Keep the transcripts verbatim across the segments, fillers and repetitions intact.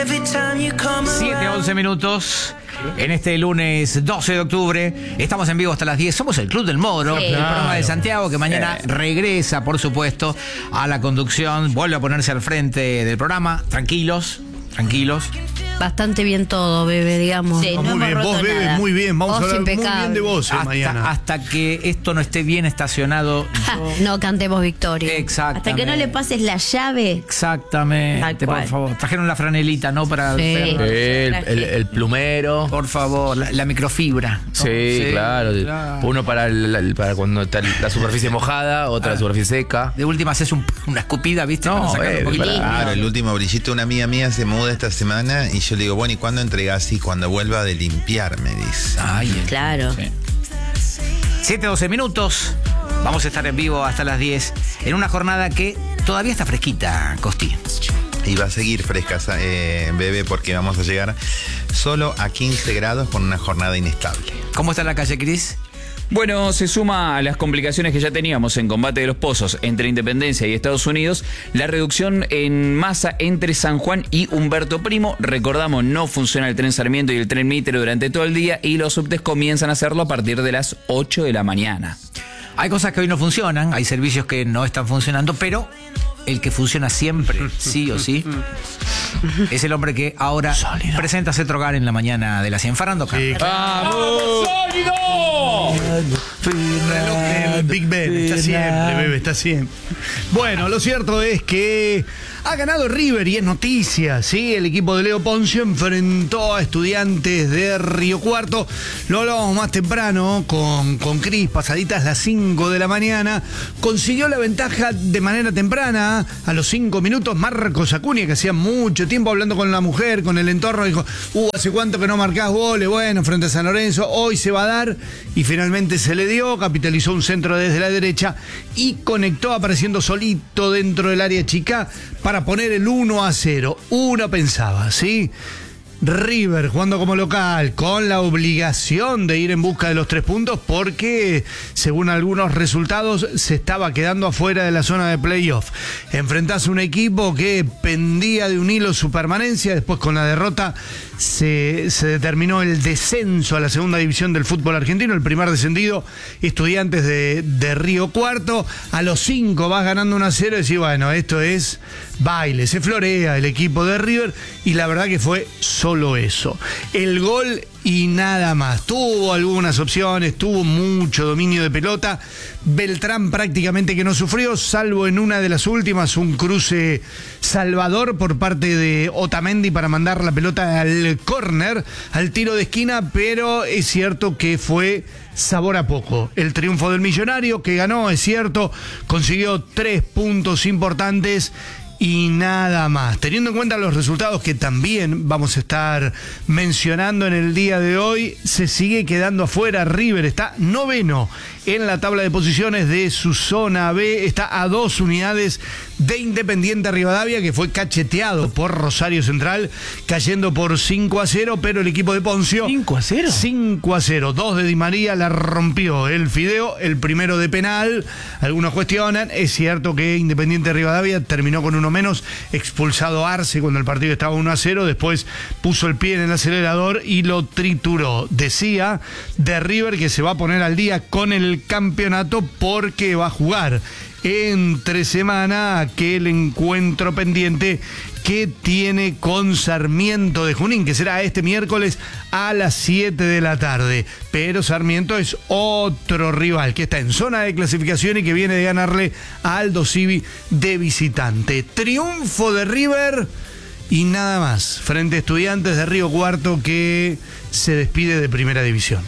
siete, once minutos. En este lunes doce de octubre estamos en vivo hasta las diez. Somos el Club del Moro, sí, el programa de Santiago, que mañana regresa, por supuesto, a la conducción. Vuelve a ponerse al frente del programa. Tranquilos, tranquilos. Bastante bien todo, bebé, digamos. Sí, no muy bien, vos, bebé, muy bien. Vamos vos a hablar impecable. muy bien de vos eh, hasta, mañana. Hasta que esto no esté bien estacionado. Yo... no cantemos victoria. Exactamente. Hasta que no le pases la llave. Exactamente, por favor. Trajeron la franelita, ¿no? Para sí. el, sí, el, el, el plumero. Por favor, la, la microfibra. Sí, sí, claro. claro. Uno para, el, para cuando está la superficie mojada, otra ah. la superficie seca. De última haces un, una escupida, ¿viste? No, eh, un para... Claro, el último brillito. Una amiga mía se muda esta semana y yo le digo, bueno, ¿y cuándo entregás? Y cuando vuelva de limpiar, me dice. Ay, claro. Sí. siete, doce minutos. Vamos a estar en vivo hasta las diez. En una jornada que todavía está fresquita, Costi. Y va a seguir fresca, eh, bebé, porque vamos a llegar solo a quince grados con una jornada inestable. ¿Cómo está la calle, Cris? Bueno, se suma a las complicaciones que ya teníamos en combate de los pozos entre Independencia y Estados Unidos, la reducción en masa entre San Juan y Humberto Primo. Recordamos, no funciona el tren Sarmiento y el tren Mitre durante todo el día y los subtes comienzan a hacerlo a partir de las ocho de la mañana. Hay cosas que hoy no funcionan, hay servicios que no están funcionando, pero el que funciona siempre, sí o sí, es el hombre que ahora Sólido. presenta Cetrogar en la mañana de la cien. Fernando Campos. Sí. ¡Vamos, Sólido! El Big Ben, está siempre, bebé, está siempre. Bueno, lo cierto es que ha ganado River y es noticia, ¿sí? El equipo de Leo Poncio enfrentó a Estudiantes de Río Cuarto. Lo hablábamos más temprano con, con Cris, pasaditas las cinco de la mañana. Consiguió la ventaja de manera temprana. A los cinco minutos, Marcos Acuña, que hacía mucho tiempo hablando con la mujer, con el entorno, dijo, uh, ¿hace cuánto que no marcás goles? Bueno, frente a San Lorenzo, hoy se va a dar. Y finalmente se le dio, capitalizó un centro desde la derecha y conectó apareciendo solito dentro del área chica para poner el uno a cero. Uno pensaba, ¿sí? River jugando como local, con la obligación de ir en busca de los tres puntos, porque según algunos resultados se estaba quedando afuera de la zona de playoff. Enfrentás a un equipo que pendía de un hilo su permanencia. Después, con la derrota se, se determinó el descenso a la segunda división del fútbol argentino. El primer descendido, Estudiantes de, de Río Cuarto. A los cinco vas ganando uno a cero y decís, bueno, esto es baile. Se florea el equipo de River y la verdad que fue solo eso. El gol y nada más. Tuvo algunas opciones, tuvo mucho dominio de pelota. Beltrán prácticamente que no sufrió, salvo en una de las últimas, un cruce salvador por parte de Otamendi para mandar la pelota al córner, al tiro de esquina, pero es cierto que fue sabor a poco. El triunfo del Millonario, que ganó, es cierto, consiguió tres puntos importantes y nada más. Teniendo en cuenta los resultados que también vamos a estar mencionando en el día de hoy, se sigue quedando afuera River. Está noveno en la tabla de posiciones de su zona B. Está a dos unidades de Independiente Rivadavia, que fue cacheteado por Rosario Central, cayendo por cinco a cero, pero el equipo de Poncio... ¿cinco a cero? cinco a cero. Dos de Di María la rompió el Fideo, el primero de penal. Algunos cuestionan. Es cierto que Independiente Rivadavia terminó con uno menos, expulsado Arce cuando el partido estaba uno a cero, después puso el pie en el acelerador y lo trituró. Decía de River que se va a poner al día con el campeonato porque va a jugar entre semana aquel encuentro pendiente que tiene con Sarmiento de Junín, que será este miércoles a las siete de la tarde. Pero Sarmiento es otro rival que está en zona de clasificación y que viene de ganarle a Aldo Civi de visitante. Triunfo de River y nada más frente a Estudiantes de Río Cuarto, que se despide de Primera División.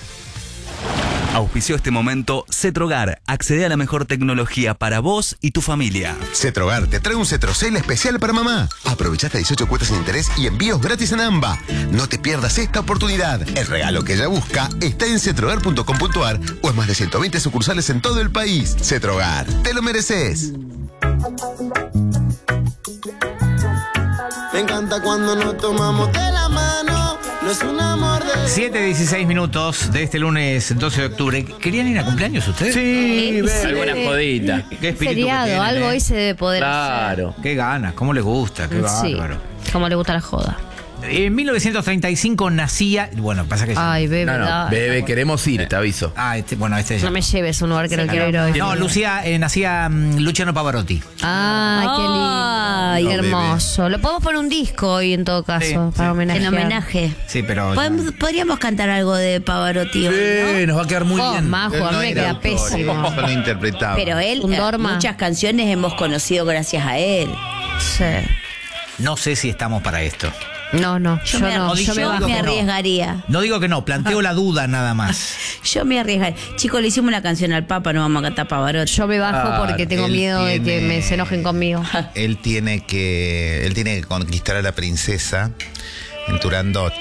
Auspició este momento Cetrogar. Accede a la mejor tecnología para vos y tu familia. Cetrogar te trae un Cetrocel especial para mamá. Aprovecha hasta dieciocho cuotas sin interés y envíos gratis en AMBA. No te pierdas esta oportunidad. El regalo que ella busca está en cetrogar punto com punto ar o en más de ciento veinte sucursales en todo el país. Cetrogar, te lo mereces. Me encanta cuando nos tomamos de la mano. No es un amor de... siete, dieciséis minutos de este lunes doce de octubre. ¿Querían ir a cumpleaños ustedes? Sí, sí. Alguna jodita. Qué espíritu Feriado, que tienen, algo ¿eh? hoy se debe poder Claro. Qué ganas, cómo les gusta, qué hacer. Sí, bárbaro. como le gusta la joda. En mil novecientos treinta y cinco nacía. Bueno, pasa que. Ay, bebé. No, no, dale. bebé, queremos ir, te aviso. Ah, este, bueno, este ya. No me lleves a un lugar que no quiero ir hoy. No, Lucía, eh, nacía mm, Luciano Pavarotti. Ay, qué lindo. Ay, qué hermoso. Lo podemos poner un disco hoy en todo caso, Sí, para sí. homenajear. En homenaje. Sí, pero. Podemos- Podríamos cantar algo de Pavarotti hoy, ¿no? Sí, nos va a quedar muy Oh, bien. Majo, a mí me queda pésimo. Solo interpretaba. Pero él, Un eh, dorma. muchas canciones hemos conocido gracias a él. Sí. No sé si estamos para esto. No, no, yo, Yo, me, no, yo yo me yo bajo. me que no. arriesgaría. No digo que no, planteo la duda nada más. Yo me arriesgaría. Chicos, le hicimos una canción al Papa, no vamos a cantar Pavarotti. Yo me bajo Ah, porque tengo él miedo de que tiene- me se enojen conmigo. Él tiene que él tiene que conquistar a la princesa en Turandot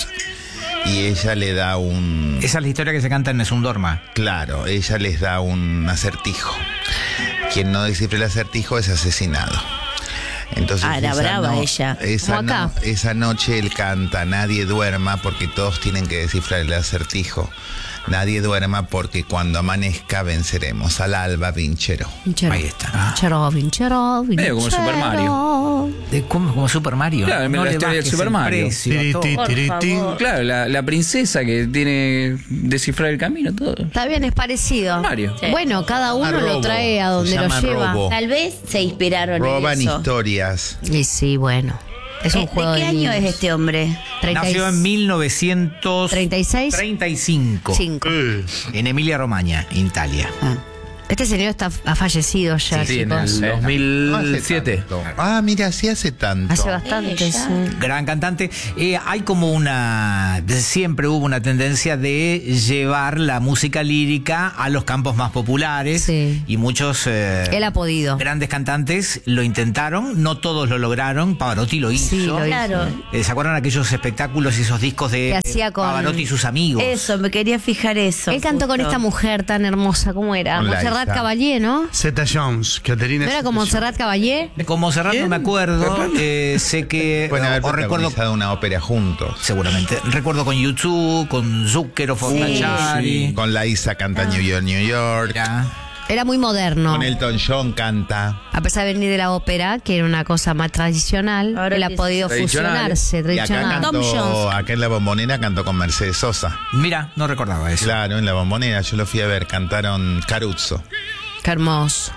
y ella le da un Esa es la historia que se canta en Nessun Dorma. claro, ella les da un acertijo. Quien no descifre el acertijo es asesinado. Entonces, Ah, era esa brava no- ella. Esa, Como acá. no- esa noche él canta Nadie duerma porque todos tienen que descifrar el acertijo. Nadie duerma porque cuando amanezca venceremos al alba vinchero. Vinchero. Ahí está. Vinchero, vinchero, Medio como Super Mario. De- ¿Cómo, como Super Mario? Claro, la le historia del bajes Super el Mario. precio a Tiri, todo. ti, Por tiri, tin. favor. Claro, la, la princesa que tiene descifrar el camino, todo. Está bien, es parecido. Mario. Sí. Bueno, cada uno Ah, lo robo. trae a Se donde lo llama lleva. robo. Tal vez se inspiraron Roban en eso. historias. Y sí, bueno. Es un Eh, juego ¿De qué de año niños. es este hombre? treinta y- Nació en mil novecientos treinta y seis. treinta y cinco Cinco. Eh, en Emilia Romagna, Italia. Este señor está, ha fallecido ya, Sí, en chicos. el No hace dos mil siete. tanto. Ah, mira, sí hace tanto. Hace bastante, Eh, sí. Gran cantante. Eh, hay como una. Siempre hubo una tendencia de llevar la música lírica a los campos más populares. Sí. Y muchos. eh, Él ha podido. Grandes cantantes lo intentaron, no todos lo lograron. Pavarotti lo hizo. Sí, lo hizo. Claro. Eh, ¿Se acuerdan aquellos espectáculos y esos discos de Que hacía eh, con- Pavarotti y sus amigos? Eso, me quería fijar eso. Él cantó con justo. esta mujer tan hermosa, ¿cómo era? Con Montserrat Liza. Caballé, ¿no? Zeta Jones, Caterina. ¿No era con Zeta-Jones. Montserrat Caballé? Como Serrat no me acuerdo, eh, sé que Pueden haber o, o recuerdo protagonizado una ópera juntos. seguramente recuerdo con YouTube, con Zucchero, Fornachari, Con la Isa canta New York, New York. Mira, Era muy moderno. Con Elton John canta. A pesar de venir de la ópera, que era una cosa más tradicional, Ahora él ha que- podido Tradicional. fusionarse, Y acá tradicional. Tom cantó, Jones. acá en la Bombonera cantó con Mercedes Sosa. mira, no recordaba eso. Claro, en la Bombonera, yo lo fui a ver, cantaron Caruso. Qué hermoso.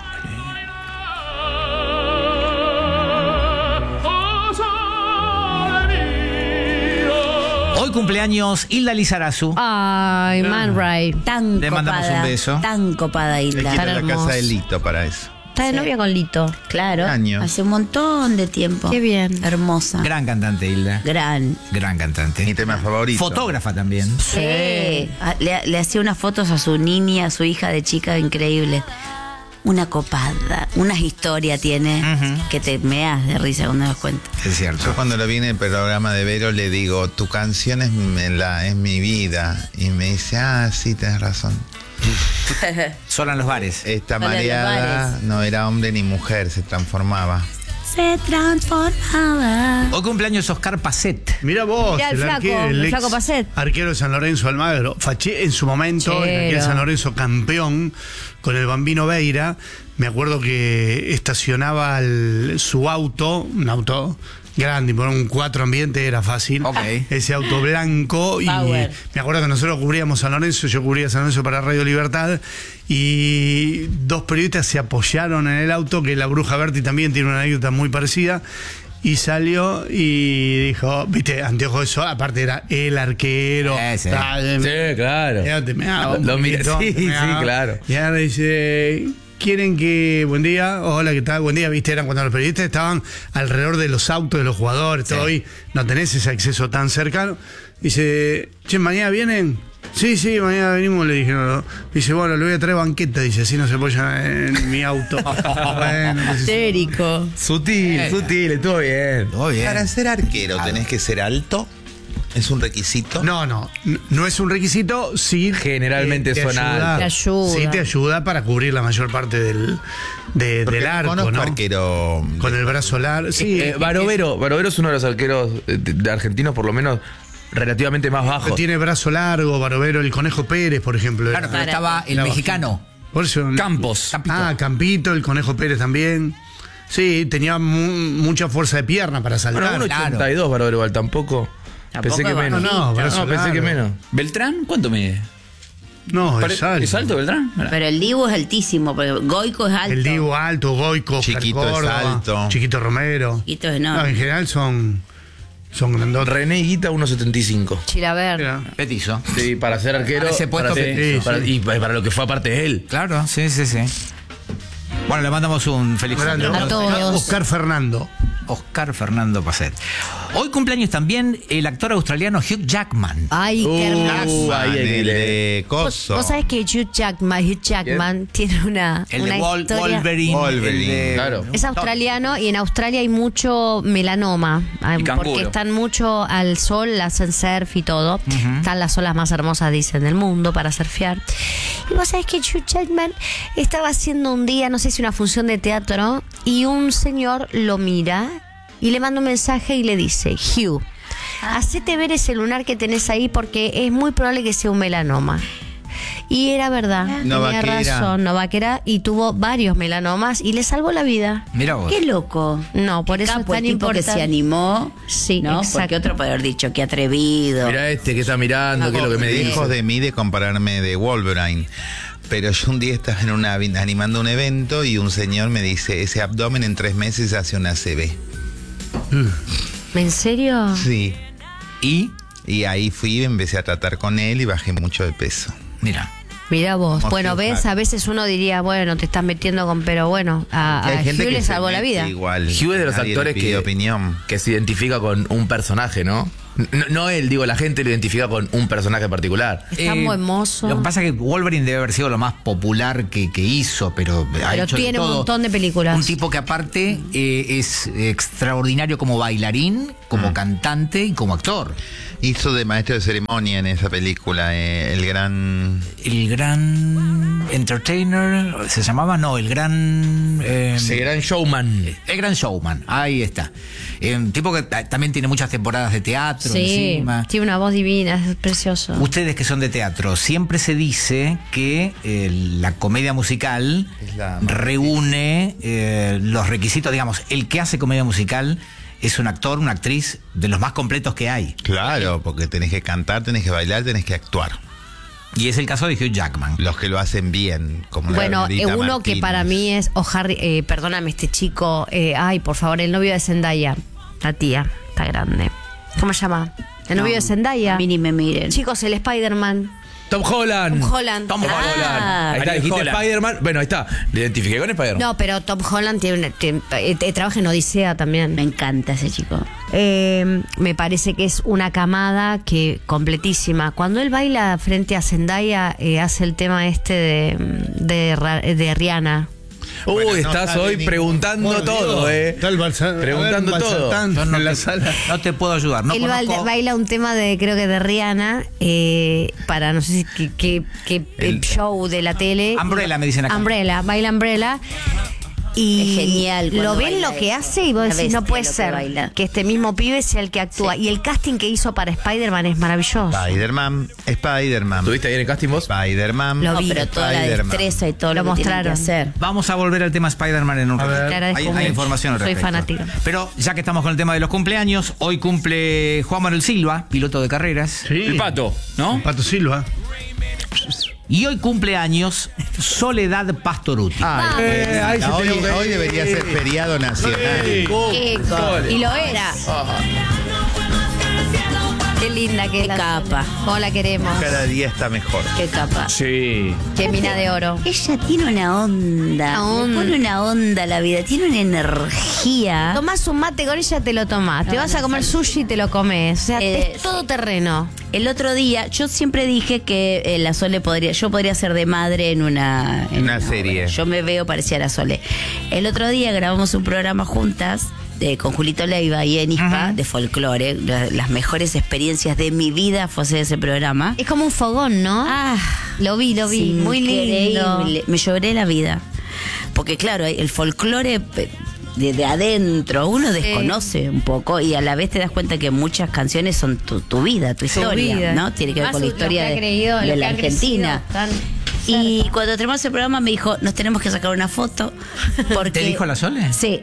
Hoy cumpleaños Hilda Lizarazu. Ay, Man Ray. Tan Le mandamos copada, un beso. Tan copada, Hay que Hilda. ir a la hermoso. casa de Lito para eso. Está de novia con Lito. Claro. Años. Hace un montón de tiempo. Qué bien. Hermosa. Gran cantante Hilda. Gran. Gran Mi cantante. tema favorito. Fotógrafa también. Sí. Ah, Le, le hacía unas fotos a su niña, a su hija de chica, increíble. Una copada, una historia tiene Ujú. que te meas de risa cuando das cuenta. Es Yo cierto. cuando lo vi en el programa de Vero le digo, tu canción es, me- la, es mi vida. Y me dice, ah, sí, tenés razón. Sola en los bares. Esta Hola, mareada Lobares. no era hombre ni mujer, se transformaba. Se transformaba. Hoy cumpleaños Oscar Pacet. Mira vos, Mirá el flaco, arquero, el ex flaco Pacet. arquero de San Lorenzo Almagro. Faché en su momento, Chero. el arquero de San Lorenzo campeón con el Bambino Veira. Me acuerdo que estacionaba el- su auto, un auto grande, por un cuatro ambiente era fácil. Ok. Ese auto blanco. Y Power. me acuerdo que nosotros cubríamos San Lorenzo, yo cubría San Lorenzo para Radio Libertad. Y dos periodistas se apoyaron en el auto, que la Bruja Berti también tiene una anécdota muy parecida. Y salió y dijo, viste, anteojo de sol, aparte era el arquero. Sí, sí. Ah, Sí, claro. ya te me hago, Lo mira- bonito, sí, te me sí, hago. claro. Y ahora dice, ¿quieren que, buen día, hola, ¿qué tal? Buen día, viste, eran cuando los periodistas estaban alrededor de los autos de los jugadores, todo hoy no tenés ese acceso tan cercano. Dice, che, ¿mañana vienen? Sí, sí, mañana venimos, le dije. No, no. Dice, bueno, le voy a traer banqueta, dice, así no se apoyan en mi auto. Bueno, qué sé yo. Histérico. Sutil, sutil, estuvo bien. Todo bien. Para ser arquero tenés que ser alto, es un requisito. No, no, n- no es un requisito, sí. Generalmente te son ayuda, Te ayuda. Sí, te ayuda para cubrir la mayor parte del, de- Porque del arco, conozco ¿no? arquero. Con el brazo largo. Sí, Eh, Barovero, Barovero es uno de los arqueros eh, de, de argentinos, por lo menos, relativamente más bajos. tiene brazo largo, Barovero, el Conejo Pérez, por ejemplo. Claro, pero Para- estaba el Era mexicano. Por eso, Campos. Ah, Campito, el Conejo Pérez también. Sí, tenía mu- mucha fuerza de pierna para saltar. Bueno, uno Claro. ochenta y dos Barovero igual tampoco. Pensé que es menos. bajito. No, no, brazo No, pensé largo. que menos. ¿Beltrán? ¿Cuánto mide? No, Pare- es alto. ¿Es alto Beltrán? Mirá. Pero el Dibu es altísimo, porque Goico es alto. El Dibu alto, Goico, Oscar Chiquito es Córdoba, alto. Chiquito Romero. Chiquito es enorme. No, en general son, son grandotes. René Higuita, uno setenta y cinco. Chilaver. Mira. Petizo. Sí, para ser arquero. Para ese puesto para- petizo. sí, para- y para lo que fue aparte de él. Claro, sí, sí, sí. Bueno, le mandamos un feliz Grande. cumpleaños. A todos. Oscar Fernando. Oscar Fernando Pacet. Hoy cumpleaños también el actor australiano Hugh Jackman. Ay, qué hermoso. Uh, ahí hay que el leer. de ¿Vos, Coso. vos sabés que Hugh Jackman, Hugh Jackman tiene una, El una de Wol- historia... Wolverine. Wolverine, el de- claro. Es australiano y en Australia hay mucho melanoma, ah, Y canguro. porque están mucho al sol, hacen surf y todo. Están las olas más hermosas, dicen, del mundo para surfear. Y vos sabés que Hugh Jackman estaba haciendo un día, no sé si una función de teatro, y un señor lo mira y le manda un mensaje y le dice: Hugh, hacete ver ese lunar que tenés ahí porque es muy probable que sea un melanoma. Y era verdad, tenía Novaquera. razón, Novaquera, y tuvo varios melanomas y le salvó la vida. Mira vos. Qué loco. No, por eso es Capo, el tan tipo que importante. se animó. Sí, ¿no? exacto. Porque otro puede haber dicho, qué atrevido. Mirá este que está mirando, qué es lo que me dijo. Dijo de mí de compararme de Wolverine. Pero yo un día estaba en una, animando un evento y un señor me dice, ese abdomen en tres meses hace una C B. ¿En serio? Sí. Y, Y ahí fui, empecé a tratar con él y bajé mucho de peso. mira. Mira vos. Como Bueno, Hugh ves, Jackman. a veces uno diría, bueno, te estás metiendo con, pero bueno, a, a Hay gente Hugh que le se salvó la mete vida. Igual. Hugh es de los Nadie le actores pide que, opinión. que se identifica con un personaje, ¿no? No, no él, digo, la gente lo identifica con un personaje particular. Está muy hermoso. Lo que pasa es que Wolverine debe haber sido lo más popular que, que hizo, pero, ha Pero hecho de tiene un todo. montón de películas. Un tipo que aparte eh, es extraordinario como bailarín, como cantante y como actor. Hizo de maestro de ceremonia en esa película, eh, el gran... El gran entertainer, ¿se llamaba? No, el gran... eh, Ese gran showman. El gran showman, ahí está. Eh, un tipo que ta- también tiene muchas temporadas de teatro Sí, encima. tiene una voz divina, es precioso. Ustedes que son de teatro, siempre se dice que eh, la comedia musical Es la más reúne eh, los requisitos, digamos, el que hace comedia musical es un actor, una actriz de los más completos que hay. Claro, porque tenés que cantar, tenés que bailar, tenés que actuar. Y es el caso de Hugh Jackman. Los que lo hacen bien, como la Bueno, Lolita eh, uno que Martínez. para mí es, o Harry, eh, perdóname, este chico, eh, ay, por favor, el novio de Zendaya, la tía, está grande. ¿Cómo se llama? El novio de Zendaya. A mí ni me miren. Chicos, el Spider-Man. Tom Holland. Tom Holland. Tom Ah. Holland. Ahí está, Ariel dijiste Holland. Spider-Man. Bueno, ahí está. Le identifiqué con Spider-Man. No, pero Tom Holland tiene, una- tiene- eh, eh, trabaja en Odisea también. Me encanta ese chico. Eh, me parece que es una camada que completísima. Cuando él baila frente a Zendaya, eh, hace el tema este de, de, Ra- de Rihanna. Uy, Bueno, no estás sabe hoy ni- preguntando Bueno, todo, Diego, eh. está el balsa- Preguntando a ver, todo. balsatán Yo no, en la te, sala. no te puedo ayudar. No él conozco- baila, baila un tema de, creo que de Rihanna, eh, para no sé si qué, qué- qué El- show de la tele. Umbrella, me dicen acá. Umbrella, baila Umbrella. Y Es genial cuando lo ven baila lo que eso. hace y vos Una decís, no bestia puede lo que ser baila. que este mismo pibe sea el que actúa. Sí. Y el casting que hizo para Spider-Man es maravilloso. Spider-Man, Spider-Man. ¿Tuviste ahí en el casting vos? Spider-Man. Lo No, vi. pero toda la Spider-Man. destreza y todo Lo lo, que tienen que mostraron. hacer. Vamos a volver al tema Spider-Man en un A rato. ver. Te agradezco Hay, hay mucho. información al Soy respecto. fanática. Pero ya que estamos con el tema de los cumpleaños, hoy cumple Juan Manuel Silva, piloto de carreras. Sí. El pato, ¿no? Pato Silva. Y hoy cumple años Soledad Pastoruti. Eh, ahí se Hoy, tenía que hoy ir. debería ser feriado nacional. Qué co- y lo era. Qué linda que Qué es la capa. Sole. Cómo la queremos. Cada día está mejor. Qué capa. Sí. Qué mina de oro. Ella tiene una onda. Una onda. Le pone una onda la vida. Tiene una energía. Tomás un mate con ella, te lo tomás. Te No, vas no a comer sabe. sushi y te lo comes. O sea, Eh, es todo terreno. El otro día, yo siempre dije que eh, la Sole podría, yo podría ser de madre en una, en Una serie. obra. Yo me veo parecida a la Sole. El otro día grabamos un programa juntas eh, con Julito Leiva y en ISPA de folclore. La- las mejores experiencias de mi vida fue hacer ese programa. Es como un fogón, ¿no? Ah, Lo vi, lo vi. Muy lindo. increíble. Me lloré la vida. Porque claro, el folclore eh, de, de adentro, uno desconoce un poco y a la vez te das cuenta que muchas canciones son tu, tu vida, tu historia, vida. ¿no? Tiene que ver Más con la lo que historia ha de, creído, de lo que la han Argentina. crecido tan Y cerca. cuando terminamos el programa me dijo, nos tenemos que sacar una foto. Porque, ¿Te dijo la Sole? Sí,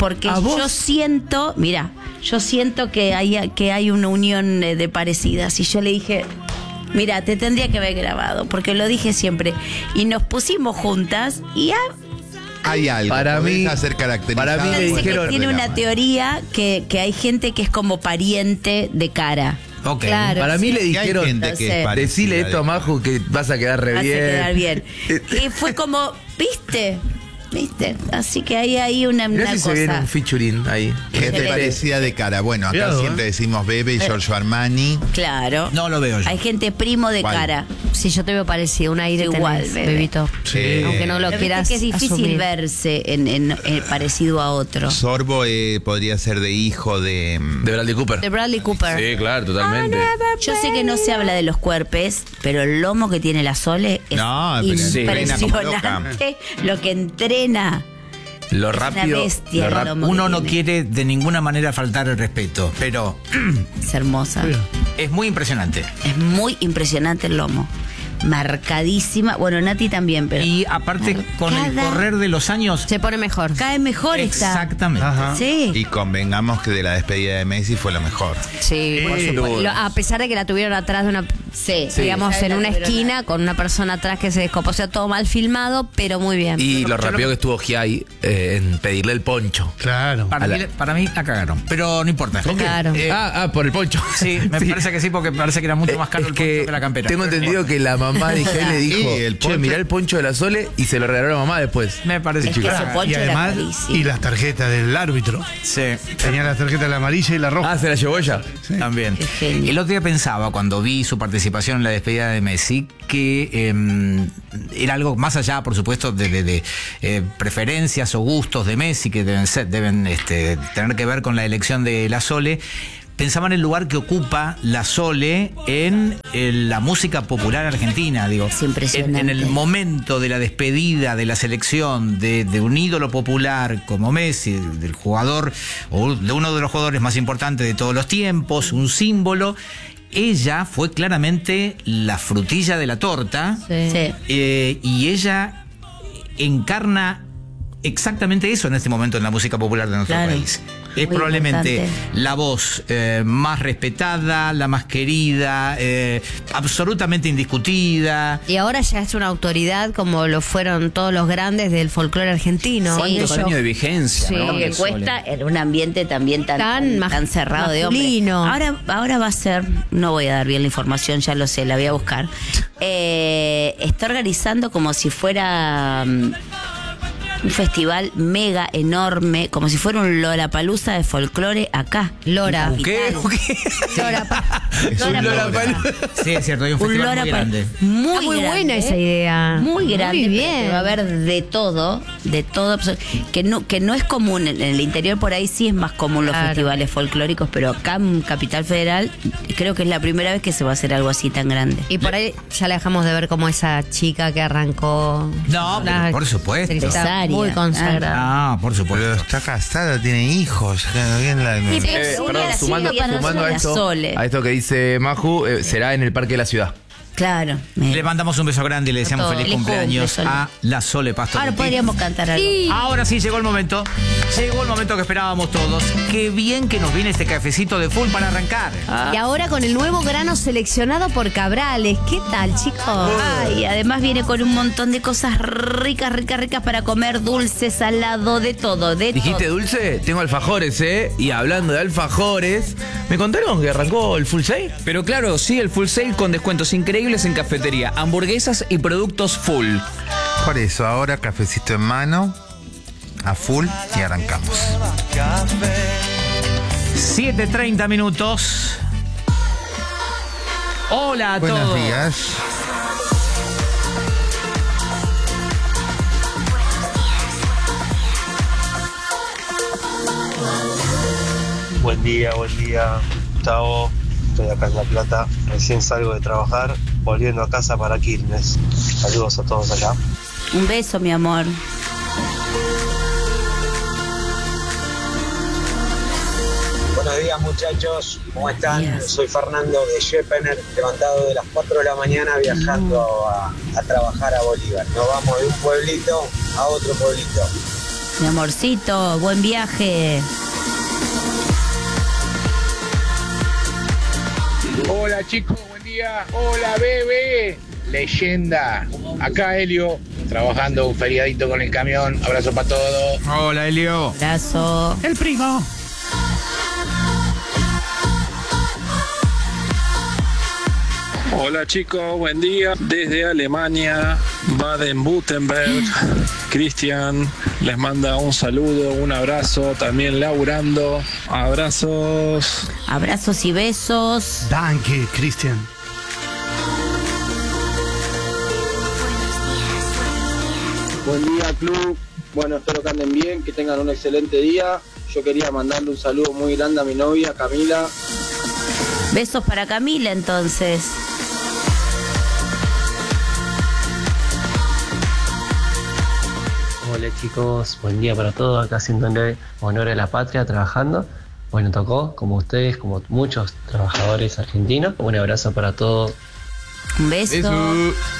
porque yo siento, mira, yo siento que hay, que hay una unión de parecidas. Y yo le dije, mira, te tendría que haber grabado, porque lo dije siempre. Y nos pusimos juntas y ya... Hay algo. Para mí, hacer caracterizado. para mí me dijeron, que tiene una teoría que, que hay gente que es como pariente de cara. Ok. Claro, para mí sí. le dijeron, Hay gente que es Entonces, parecida decile esto a de- Maju que vas a quedar re Hace bien. quedar bien. Y fue como, ¿viste? ¿Viste? Así que hay ahí una, Mirá una si se viene cosa. un featuring ahí. Gente Excelente. parecida de cara. Bueno, acá Cuidado, siempre ¿eh? decimos Bebe y Giorgio Armani. Claro. No lo veo yo. Hay gente primo de ¿Cuál? cara. Sí, yo te veo parecido, un aire Igual, tenés, bebé. bebito. Sí. Aunque no lo Pero viste quieras que es difícil asumir. verse en, en- en parecido a otro. Sorbo eh, podría ser de hijo de... De Bradley Cooper. De Bradley Cooper. Sí, claro, totalmente. Yo sé que no se habla de los cuerpos, pero el lomo que tiene la Sole es No, pero entrena como impresionante. Lo que entrena. Lo Es una rápido. bestia lo el rap- lomo que Uno no tiene. quiere de ninguna manera faltar el respeto, pero Es hermosa. es muy impresionante. Es muy impresionante el lomo. Marcadísima. Bueno, Nati también, pero. Y aparte, con el Marcada. correr de los años, Se pone mejor. Cae mejor esta. exactamente. Ajá. Sí. Y convengamos que de la despedida de Messi fue lo mejor. Sí, por Sí. supuesto. Lo- a pesar de que la tuvieron atrás de una, Sí. digamos, Sí. en una La tuvieron esquina con una persona atrás que se descopó, o sea, todo mal filmado, pero muy bien. Y lo Yo rápido lo- que estuvo Giai eh, en pedirle el poncho. Claro. Para, A la- mí, para mí la cagaron, pero no importa. Claro. Eh, ah, ah, por el poncho. sí, me parece que sí, porque parece que era mucho más caro Es el poncho que que la campera. tengo entendido que la mamá de Giai le dijo, Sí, el che, poncho- mirá el poncho de la Sole y se lo regaló a la mamá después. Me parece Es que chico. ese Ah, poncho y era además, carísimo. y las tarjetas del árbitro. Sí. Tenía las tarjetas la amarilla y la roja. Ah, se la llevó ella. También. Qué genio. El otro día pensaba, cuando vi su participación en la despedida de Messi, que eh, era algo más allá, por supuesto, de, de- de, eh, preferencias o gustos de Messi, que deben ser, deben este, tener que ver con la elección de la Sole. Pensaba en el lugar que ocupa la Sole en, en la música popular argentina, digo. Es impresionante. En, en el momento de la despedida de la selección de, de un ídolo popular como Messi, del jugador, o de uno de los jugadores más importantes de todos los tiempos, un símbolo, ella fue claramente la frutilla de la torta. Sí. Sí. Eh, y ella encarna exactamente eso en este momento en la música popular de nuestro Claro. país. Es Muy probablemente importante. la voz eh, más respetada, la más querida, eh, absolutamente indiscutida. Y ahora ya es una autoridad como lo fueron todos los grandes del folclore argentino. Sí, ¿Cuántos Ellos- años de vigencia? Sí. ¿no? Lo que de Sole? cuesta en un ambiente también tan, Tan tan, mas- tan cerrado de hombres. masculino. Ahora, ahora va a ser, no voy a dar bien la información, ya lo sé, la voy a buscar. Eh, está organizando como si fuera mm, un festival mega enorme, como si fuera un Lollapalooza de folclore acá. Lora. En ¿Qué? Capital. Lora, pa- Es un Lollapalooza. Sí, es cierto, hay un Un festival muy Lollapalooza. grande. Muy, Está muy grande, buena esa idea. Muy grande. Muy pero bien. que va a haber de todo, de todo. Que no, que no es común. En el interior por ahí sí es más común los Claro. festivales folclóricos, pero acá en Capital Federal creo que es la primera vez que se va a hacer algo así tan grande. Y por ahí ya le dejamos de ver como esa chica que arrancó. No, pero La- por supuesto. Está Empresaria. muy consagrada. Ah, por Pero supuesto. está casada, tiene hijos. ¿Quién la- Sí, pero Eh, sí, perdón, la sumando, Silvia no sumando son a la esto, Sole. a esto que dice Maju, eh, será en el Parque de la Ciudad. Claro. me- Le mandamos un beso grande y le deseamos todo. feliz Feliz cumpleaños cumple, Sole. a la Sole Pastor. Ahora podríamos cantar algo. Ahora sí llegó el momento. Llegó el momento que esperábamos todos. Qué bien que nos viene este cafecito de full para arrancar. Y ahora con el nuevo grano seleccionado por Cabrales. ¿Qué tal, chicos? Ay, además viene con un montón de cosas ricas, ricas, ricas para comer, dulce, salado, de todo, de ¿Dijiste todo. dulce? Tengo alfajores, ¿eh? Y hablando de alfajores, ¿me contaron que arrancó el full sale? Pero claro, sí, el full sale con descuentos increíbles en cafetería, hamburguesas y productos full. Por eso, ahora cafecito en mano, a full y arrancamos. siete treinta minutos. Hola a Buenos todos. días. Buen día, buen día, Gustavo. Estoy acá en La Plata. Recién salgo de trabajar, volviendo a casa para Quilmes. Saludos a todos allá. Un beso, mi amor. Buenos días muchachos, ¿cómo están? Días. Soy Fernando de Shepener, levantado de las cuatro de la mañana viajando a, a trabajar a Bolívar. Nos vamos de un pueblito a otro pueblito. Mi amorcito, buen viaje. Hola chicos, buen día. Hola bebé, leyenda. Acá Helio, trabajando un feriadito con el camión. Abrazo para todos. Hola Helio. Abrazo. El primo. Hola chicos, buen día. Desde Alemania, Baden-Württemberg, Cristian les manda un saludo, un abrazo, también laburando. Abrazos. Abrazos y besos. Danke, Cristian. Buen día, club. Bueno, espero que anden bien, que tengan un excelente día. Yo quería mandarle un saludo muy grande a mi novia, Camila. Besos para Camila, entonces. Hola chicos, buen día para todos, acá haciéndole honor a la patria, trabajando. Bueno, tocó, como ustedes, como muchos trabajadores argentinos. Un abrazo para todos. Un beso. Beso.